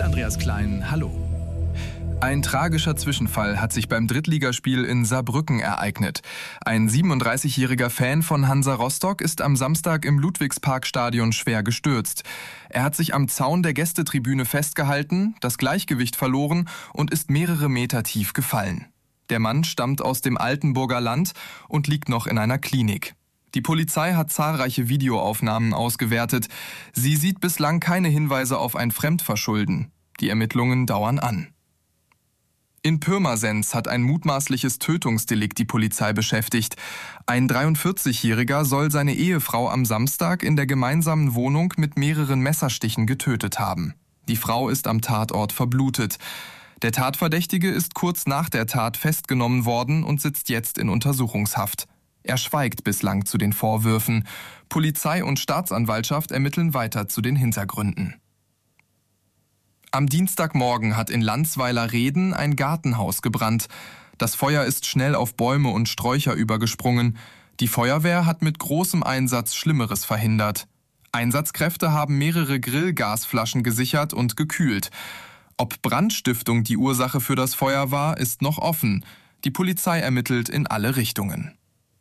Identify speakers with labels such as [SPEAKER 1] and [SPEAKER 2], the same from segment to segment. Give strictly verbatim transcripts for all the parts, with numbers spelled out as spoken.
[SPEAKER 1] Andreas Klein, hallo. Ein tragischer Zwischenfall hat sich beim Drittligaspiel in Saarbrücken ereignet. Ein siebenunddreißigjähriger Fan von Hansa Rostock ist am Samstag im Ludwigsparkstadion schwer gestürzt. Er hat sich am Zaun der Gästetribüne festgehalten, das Gleichgewicht verloren und ist mehrere Meter tief gefallen. Der Mann stammt aus dem Altenburger Land und liegt noch in einer Klinik. Die Polizei hat zahlreiche Videoaufnahmen ausgewertet. Sie sieht bislang keine Hinweise auf ein Fremdverschulden. Die Ermittlungen dauern an. In Pirmasens hat ein mutmaßliches Tötungsdelikt die Polizei beschäftigt. Ein dreiundvierzigjähriger soll seine Ehefrau am Samstag in der gemeinsamen Wohnung mit mehreren Messerstichen getötet haben. Die Frau ist am Tatort verblutet. Der Tatverdächtige ist kurz nach der Tat festgenommen worden und sitzt jetzt in Untersuchungshaft. Er schweigt bislang zu den Vorwürfen. Polizei und Staatsanwaltschaft ermitteln weiter zu den Hintergründen. Am Dienstagmorgen hat in Landsweiler-Reden ein Gartenhaus gebrannt. Das Feuer ist schnell auf Bäume und Sträucher übergesprungen. Die Feuerwehr hat mit großem Einsatz Schlimmeres verhindert. Einsatzkräfte haben mehrere Grillgasflaschen gesichert und gekühlt. Ob Brandstiftung die Ursache für das Feuer war, ist noch offen. Die Polizei ermittelt in alle Richtungen.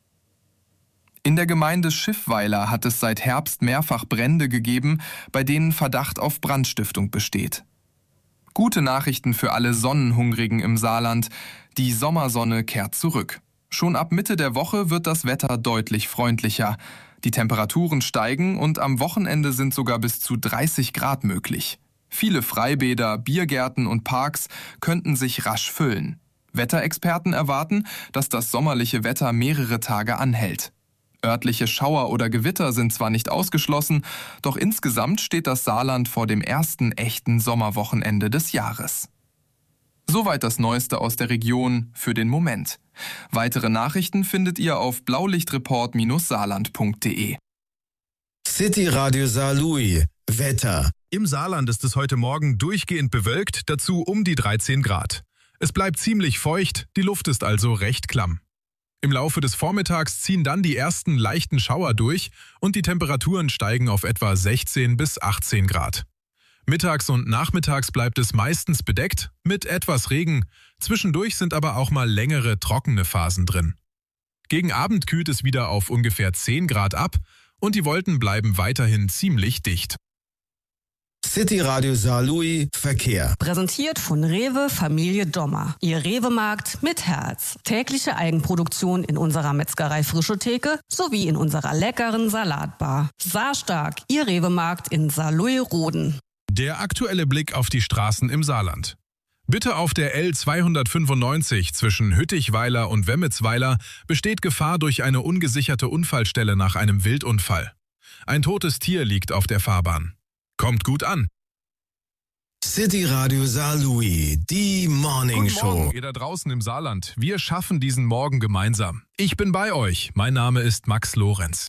[SPEAKER 1] In der Gemeinde Schiffweiler hat es seit Herbst mehrfach Brände gegeben, bei denen Verdacht auf Brandstiftung besteht. Gute Nachrichten für alle Sonnenhungrigen im Saarland. Die Sommersonne kehrt zurück. Schon ab Mitte der Woche wird das Wetter deutlich freundlicher. Die Temperaturen steigen und am Wochenende sind sogar bis zu dreißig Grad möglich. Viele Freibäder, Biergärten und Parks könnten sich rasch füllen. Wetterexperten erwarten, dass das sommerliche Wetter mehrere Tage anhält. Örtliche Schauer oder Gewitter sind zwar nicht ausgeschlossen, doch insgesamt steht das Saarland vor dem ersten echten Sommerwochenende des Jahres. Soweit das Neueste aus der Region für den Moment. Weitere Nachrichten findet ihr auf blaulichtreport Bindestrich saarland punkt de.
[SPEAKER 2] City Radio Saarlouis. Wetter.
[SPEAKER 3] Im Saarland ist es heute Morgen durchgehend bewölkt, dazu um die dreizehn Grad. Es bleibt ziemlich feucht, die Luft ist also recht klamm. Im Laufe des Vormittags ziehen dann die ersten leichten Schauer durch und die Temperaturen steigen auf etwa sechzehn bis achtzehn Grad. Mittags und nachmittags bleibt es meistens bedeckt, mit etwas Regen. Zwischendurch sind aber auch mal längere, trockene Phasen drin. Gegen Abend kühlt es wieder auf ungefähr zehn Grad ab und die Wolken bleiben weiterhin ziemlich dicht.
[SPEAKER 2] City Radio Saarlouis Verkehr.
[SPEAKER 4] Präsentiert von Rewe Familie Dommer. Ihr Rewe-Markt mit Herz. Tägliche Eigenproduktion in unserer Metzgerei Frische Theke sowie in unserer leckeren Salatbar. Saarstark, Ihr Rewe-Markt in Saarlouis-Roden.
[SPEAKER 3] Der aktuelle Blick auf die Straßen im Saarland. Bitte auf der L zweihundertfünfundneunzig zwischen Hüttichweiler und Wemmetsweiler besteht Gefahr durch eine ungesicherte Unfallstelle nach einem Wildunfall. Ein totes Tier liegt auf der Fahrbahn. Kommt gut an.
[SPEAKER 2] City Radio Saarlouis, die Morning
[SPEAKER 3] Guten
[SPEAKER 2] Show.
[SPEAKER 3] Morgen, ihr da draußen im Saarland. Wir schaffen diesen Morgen gemeinsam. Ich bin bei euch. Mein Name ist Max Lorenz.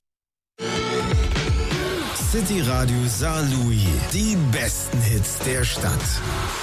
[SPEAKER 2] City Radio Saarlouis, die besten Hits der Stadt.